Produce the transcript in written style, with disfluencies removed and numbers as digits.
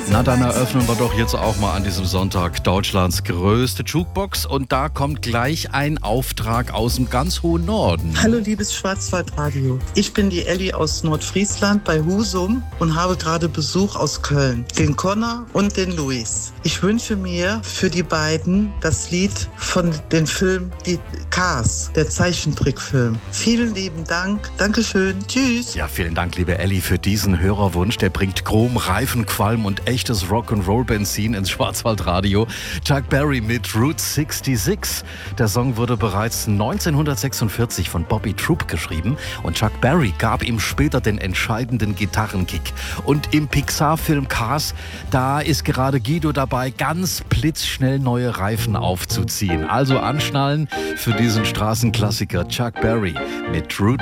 Na, dann eröffnen wir doch jetzt auch mal an diesem Sonntag Deutschlands größte Jukebox. Und da kommt gleich ein Auftrag aus dem ganz hohen Norden. Hallo liebes Schwarzwaldradio. Ich bin die Elli aus Nordfriesland bei Husum und habe gerade Besuch aus Köln. Den Connor und den Luis. Ich wünsche mir für die beiden das Lied von dem Film Die Cars, der Zeichentrickfilm. Vielen lieben Dank. Dankeschön. Tschüss. Ja, vielen Dank, liebe Elli, für diesen Hörerwunsch. Der bringt Chrom, Reifenqualm und echtes Rock'n'Roll-Benzin ins Schwarzwaldradio. Chuck Berry mit Route 66. Der Song wurde bereits 1946 von Bobby Troup geschrieben und Chuck Berry gab ihm später den entscheidenden Gitarrenkick. Und im Pixar-Film Cars, da ist gerade Guido dabei, ganz blitzschnell neue Reifen aufzuziehen. Also anschnallen für diesen Straßenklassiker Chuck Berry mit Route